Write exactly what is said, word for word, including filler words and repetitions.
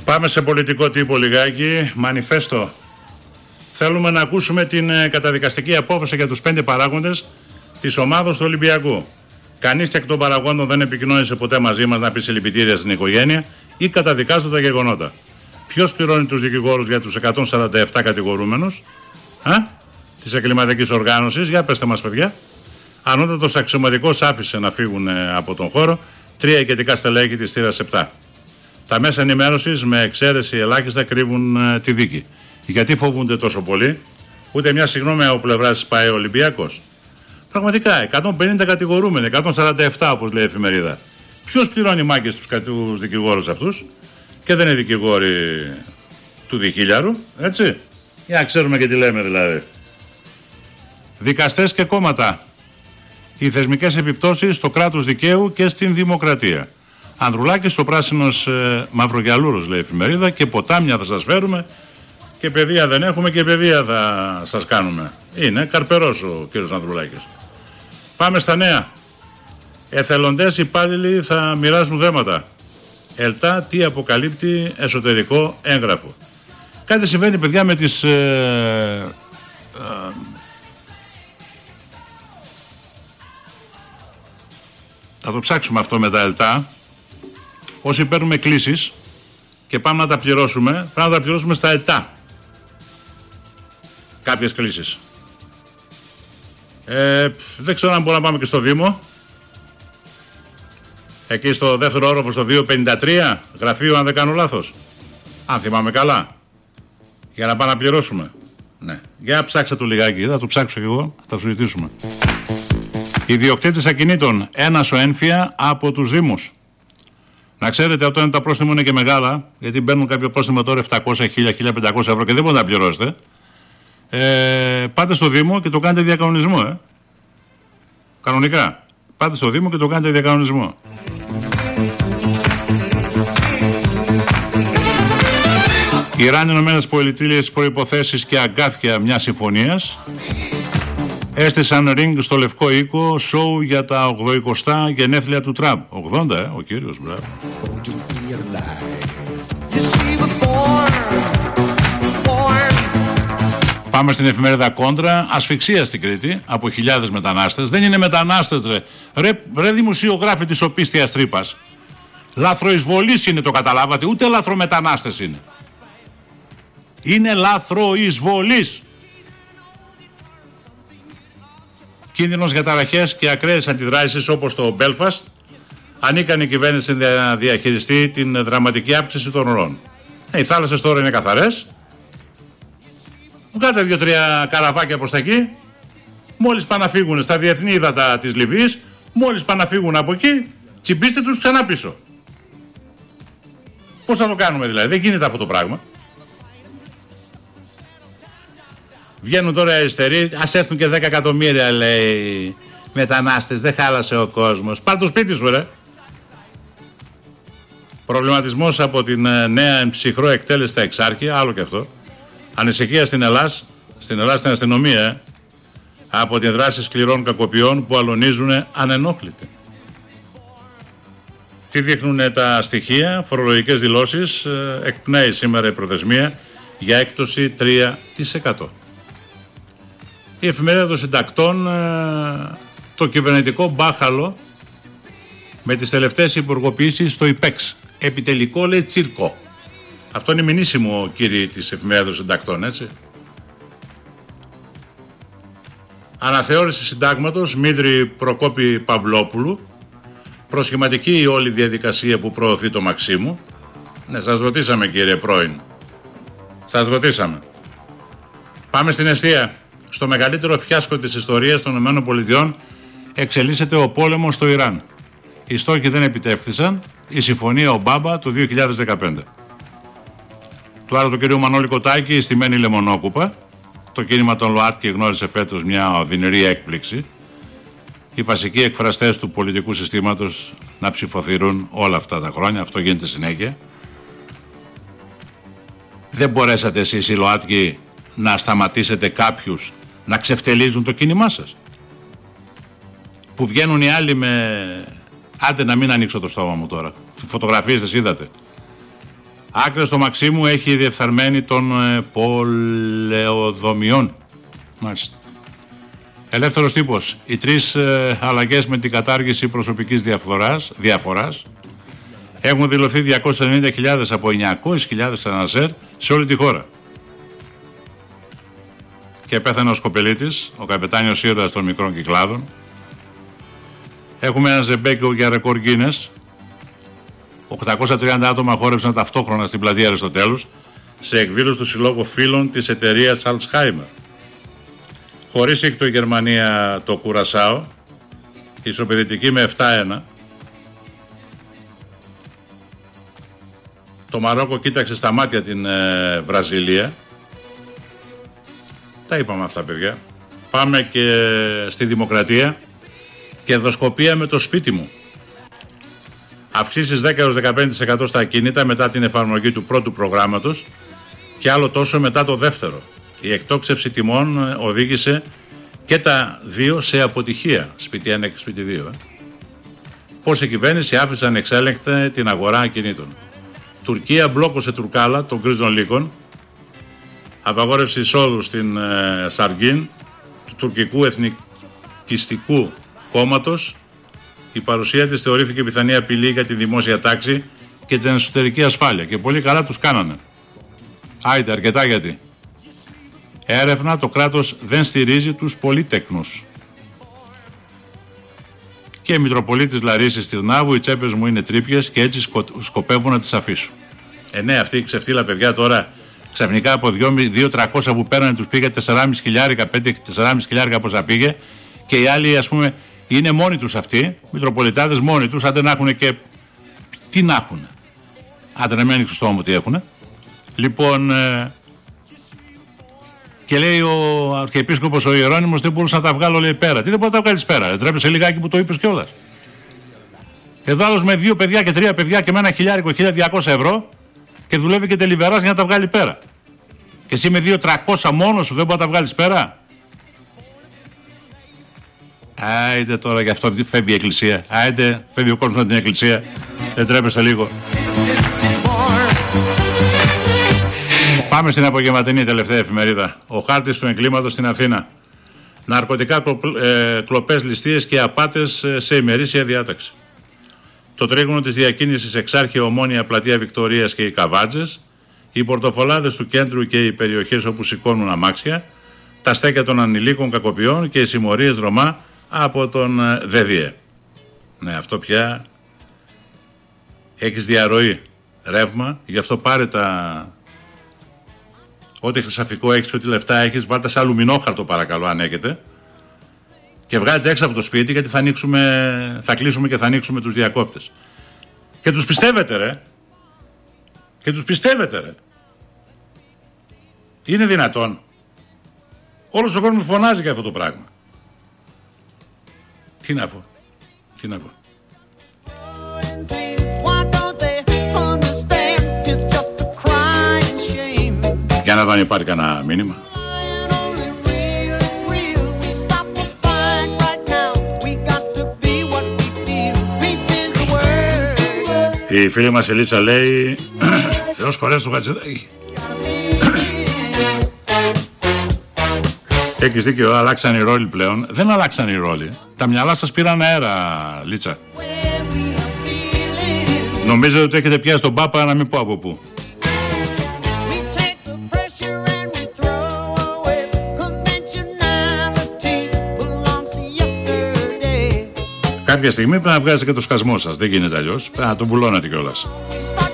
Πάμε σε πολιτικό τύπο λιγάκι. Μανιφέστο. Θέλουμε να ακούσουμε την καταδικαστική απόφαση για τους πέντε παράγοντες της ομάδος του Ολυμπιακού. Κανείς εκ των παραγόντων δεν επικοινώνησε ποτέ μαζί μας να πει συλληπιτήρια στην οικογένεια ή καταδικάζονται τα γεγονότα. Ποιος πληρώνει τους δικηγόρους για τους εκατόν σαράντα επτά κατηγορούμενους της εγκληματικής οργάνωσης? Για πέστε μας, παιδιά. Ανώτατος αξιωματικός άφησε να φύγουν από τον χώρο τρία ηγετικά στελέχη της θύρας επτά. Τα μέσα ενημέρωσης, με εξαίρεση ελάχιστα, κρύβουν ε, τη δίκη. Γιατί φοβούνται τόσο πολύ? Ούτε μια συγγνώμη από πλευράς της ΠΑΕ Ολυμπιακός. Πραγματικά, εκατόν πενήντα κατηγορούμενοι, εκατόν σαράντα επτά όπως λέει η εφημερίδα. Ποιος πληρώνει μάγκες τους, τους δικηγόρους αυτούς? Και δεν είναι δικηγόροι του διχίλιαρου, έτσι. Για να ξέρουμε και τι λέμε δηλαδή. Δικαστές και κόμματα. Οι θεσμικές επιπτώσεις στο κράτος δικαίου και στην δημοκρατία. Ανδρουλάκης, ο πράσινος ε, μαυρογιαλούρος, λέει η εφημερίδα, και ποτάμια θα σας φέρουμε και παιδεία δεν έχουμε και παιδεία θα σας κάνουμε. Είναι καρπερός ο κύριος Ανδρουλάκης. Πάμε στα νέα. Εθελοντές υπάλληλοι θα μοιράζουν δέματα. ΕΛΤΑ τι αποκαλύπτει εσωτερικό έγγραφο. Κάτι συμβαίνει, παιδιά, με τις ε, ε, θα το ψάξουμε αυτό με τα ΕΛΤΑ. Όσοι παίρνουμε κλήσεις και πάμε να τα πληρώσουμε, πρέπει να τα πληρώσουμε στα ΕΛΤΑ. Κάποιες κλήσεις. Ε, δεν ξέρω αν μπορούμε να πάμε και στο Δήμο. Εκεί στο δεύτερο όροφο, στο δύο πενήντα τρία, γραφείο, αν δεν κάνω λάθος. Αν θυμάμαι καλά. Για να πάμε να πληρώσουμε. Ναι. Για ψάξτε το λιγάκι, θα το ψάξω και εγώ, θα το συζητήσουμε. Ιδιοκτήτης ακινήτων, ένασο ένφια από τους Δήμους. Να ξέρετε, όταν τα πρόστιμα είναι και μεγάλα, γιατί μπαίνουν κάποιο πρόστιμο τώρα επτακόσια, χίλια, χίλια πεντακόσια ευρώ και δεν μπορείτε να πληρώσετε, ε, πάτε στο Δήμο και το κάνετε διακανονισμό. Ε. Κανονικά. Πάτε στο Δήμο και το κάνετε διακανονισμό. Ιράν, Ηνωμένες Πολιτείες, προϋποθέσεις και αγκάθια μιας συμφωνίας. Έστησαν ring στο Λευκό Οίκο, σοου για τα ογδοηκοστά γενέθλια του Τραμπ. ογδόντα, ε, ο κύριος, μπράβο. Πάμε στην εφημερίδα Κόντρα. Ασφυξία στην Κρήτη από χιλιάδες μετανάστες. Δεν είναι μετανάστες, ρε. Ρε, ρε δημοσιογράφοι της οπίστιας τρύπας. Λαθροεισβολής είναι, το καταλάβατε? Ούτε λαθρομετανάστες είναι. Είναι λαθροεισβολής. Κίνδυνος για ταραχές και ακραίες αντιδράσεις όπως το Μπέλφαστ. Ανίκανη η κυβέρνηση να διαχειριστεί την δραματική αύξηση των ροών. Ε, οι θάλασσες τώρα είναι καθαρές. Βγάλτε δύο-τρία καραβάκια προς τα εκεί. Μόλις πάνε να φύγουν στα διεθνή ύδατα της Λιβύης, μόλις πάνε να φύγουν από εκεί, τσιμπήστε τους ξανά πίσω. Πώς θα το κάνουμε δηλαδή? Δεν γίνεται αυτό το πράγμα. Βγαίνουν τώρα οι αριστεροί, ας έρθουν και δέκα εκατομμύρια, λέει, μετανάστες, δεν χάλασε ο κόσμος. Πάρ' το σπίτι σου, ρε. Προβληματισμός από την νέα εμψυχρό εκτέλεση στα Εξάρχεια, άλλο και αυτό. Ανησυχία στην Ελλάδα, στην Ελλάδα στην αστυνομία, ε, από την δράση σκληρών κακοποιών που αλωνίζουν ανενόχλητοι. Τι δείχνουν τα στοιχεία? Φορολογικές δηλώσεις, ε, εκπνέει σήμερα η προθεσμία για έκπτωση τρία τοις εκατό. Η εφημερίδα των συντακτών, ε, το κυβερνητικό μπάχαλο με τις τελευταίες υπουργοποιήσεις στο ΙΠΕΞ. Επιτελικό, λέει, τσίρκο. Αυτό είναι μηνύσιμο, κύριοι της εφημερίδας των συντακτών, έτσι. Αναθεώρηση συντάγματος, Μήτρη Προκόπη Παυλόπουλου. Προσχηματική η όλη διαδικασία που προωθεί το Μαξίμου. Ναι, σας ρωτήσαμε, κύριε πρώην. Σας ρωτήσαμε. Πάμε στην εστία. Στο μεγαλύτερο φιάσκο της ιστορίας των ΗΠΑ εξελίσσεται ο πόλεμος στο Ιράν. Οι στόχοι δεν επιτεύχθησαν. Η συμφωνία Ομπάμα το δύο χιλιάδες δεκαπέντε. Του άλλου του κ. Μανώλη Κοτάκη, στημένη λεμονόκουπα. Το κίνημα των ΛΟΑΤΚΙ γνώρισε φέτος μια οδυνηρή έκπληξη. Οι βασικοί εκφραστές του πολιτικού συστήματος να ψηφοθυρούν όλα αυτά τα χρόνια. Αυτό γίνεται συνέχεια. Δεν μπορέσατε εσείς οι ΛΟΑΤΚΙ να σταματήσετε κάποιους να ξεφτελίζουν το κίνημά σας. Που βγαίνουν οι άλλοι με... Άντε να μην ανοίξω το στόμα μου τώρα. Φωτογραφίες τις είδατε. Άκρες στο Μαξίμου έχει διεφθαρμένη των ε, πολεοδομιών. Μάλιστα. Ελεύθερος τύπος. Οι τρεις ε, αλλαγές με την κατάργηση προσωπικής διαφοράς, διαφοράς έχουν δηλωθεί διακόσιες ενενήντα χιλιάδες από εννιακόσιες χιλιάδες αναζέρ σε όλη τη χώρα. Και πέθανε ο Σκοπελίτης, ο καπετάνιος ήρωας των μικρών κυκλάδων. Έχουμε ένα ζεμπέκιο για ρεκόρ Guinness. οκτακόσια τριάντα άτομα χόρεψαν ταυτόχρονα στην πλατεία Αριστοτέλους σε εκδήλωση του Συλλόγου Φίλων της εταιρείας Alzheimer. Χωρίς ήκτο η Γερμανία το Κουρασάο, ισοπεδητική με επτά ένα. Το Μαρόκο κοίταξε στα μάτια την ε, Βραζιλία. Τα είπαμε αυτά, παιδιά. Πάμε και στη Δημοκρατία. Κερδοσκοπία με το σπίτι μου. Αυξήσεις δέκα έως δεκαπέντε τοις εκατό στα ακίνητα μετά την εφαρμογή του πρώτου προγράμματος και άλλο τόσο μετά το δεύτερο. Η εκτόξευση τιμών οδήγησε και τα δύο σε αποτυχία. Σπίτι ένα και σπίτι δύο. Ε. Πώς η κυβέρνηση άφησε ανεξέλεγκτα την αγορά ακινήτων. Τουρκία μπλόκωσε Τουρκάλα των γκρίζων λύκων. Απαγόρευση εισόδου στην ε, Σαργίν του τουρκικού εθνικιστικού κόμματος. Η παρουσία της θεωρήθηκε πιθανή απειλή για τη δημόσια τάξη και την εσωτερική ασφάλεια. Και πολύ καλά τους κάνανε. Άιντε, αρκετά γιατί. Έρευνα, το κράτος δεν στηρίζει τους πολύτεκνους. Και Μητροπολίτης Λαρίσης Τυρνάβου, οι τσέπες μου είναι τρύπιες και έτσι σκο, σκοπεύω να τις αφήσω. Ε, ναι, αυτή η ξεφτύλα, παιδιά, τώρα ξαφνικά από δύο χιλιάδες τριακόσια που παίρνανε τους πήγε τεσσεράμισι χιλιάρικα, πέντε τεσσεράμισι χιλιάρικα πόσα πήγε και οι άλλοι, ας πούμε, είναι μόνοι τους αυτοί, Μητροπολιτάδες μόνοι τους, άντε να έχουν και. Τι να έχουν. Άντε να μην ανοίξουν στο στόμα τι έχουν. Λοιπόν. Ε... Και λέει ο Αρχιεπίσκοπος ο Ιερώνυμος δεν μπορούσα να τα βγάλω, λέει, πέρα. Τι δεν μπορεί να τα βγάλεις πέρα. Δεν τρέπεσαι λιγάκι που το είπες κιόλας. Εδώ άλλος με δύο παιδιά και τρία παιδιά και με ένα χιλιάρικο, χίλια διακόσια ευρώ και δουλεύει και τελειβεράς για να τα βγάλει πέρα. Και εσύ με δύο τριακόσια μόνος σου δεν μπορεί να τα βγάλεις πέρα. Άιντε τώρα, γι' αυτό φεύγει η Εκκλησία. Άιντε, φεύγει ο κόσμος από την Εκκλησία. Δεν τρέπεσαι λίγο. Πάμε στην απογευματινή τελευταία εφημερίδα. Ο χάρτης του εγκλήματος στην Αθήνα. Ναρκωτικά ε, κλοπές, ληστείες και απάτες σε ημερήσια διάταξη. Το τρίγωνο της διακίνησης Εξάρχεια, Ομόνια, Πλατεία Βικτωρίας και οι Καβάτζες. Οι πορτοφολάδες του κέντρου και οι περιοχές όπου σηκώνουν αμάξια. Τα στέκια των ανηλίκων κακοποιών και οι συμμορίες Ρωμά από τον ΔΔΕ. Ναι, αυτό πια έχεις διαρροή ρεύμα, γι' αυτό πάρε τα. Ό,τι χρυσαφικό έχεις και ό,τι λεφτά έχεις, βάλτε σε αλουμινόχαρτο παρακαλώ αν έχετε και βγάλετε έξω από το σπίτι γιατί θα, ανοίξουμε, θα κλείσουμε και θα ανοίξουμε τους διακόπτες. Και τους πιστεύετε ρε. Και τους πιστεύετε ρε. Είναι δυνατόν. Όλος ο κόσμος φωνάζει για αυτό το πράγμα. Τι να πω. Τι να πω. Για να δω αν υπάρχει κανένα μήνυμα. Η φίλη μας Ελίτσα λέει Θεός χωρές του Χατζηδάκη. Έχεις δίκιο, αλλάξαν οι ρόλοι πλέον. Δεν αλλάξαν οι ρόλοι. Τα μυαλά σας πήραν αέρα, Λίτσα. Νομίζετε ότι έχετε πιάσει τον Πάπα, να μην πω από πού. Κάποια στιγμή πρέπει να βγάζετε και το σκασμό σας. Δεν γίνεται αλλιώς. Πρέπει να τον βουλώνετε κιόλας.